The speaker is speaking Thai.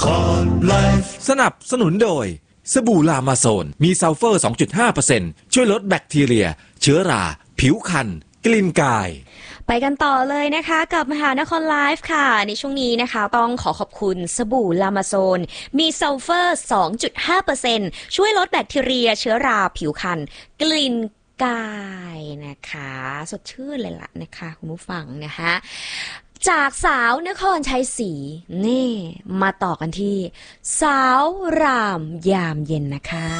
สนับสนุนโดยสบู่ลามาโซนมีซัลเฟอร์ 2.5% ช่วยลดแบคทีเรียเชื้อราผิวคันกลิ่นกายไปกันต่อเลยนะคะกับมหานครไลฟ์ค่ะในช่วงนี้นะคะต้องขอขอบคุณสบู่ลามาโซนมีซัลเฟอร์ 2.5% ช่วยลดแบคทีเรียเชื้อราผิวคันกลิ่นกายนะคะสดชื่นเลยล่ะนะคะคุณผู้ฟังนะคะจากสาวนครชัยศรีนี่มาต่อกันที่สาวรามยามเย็นนะคะ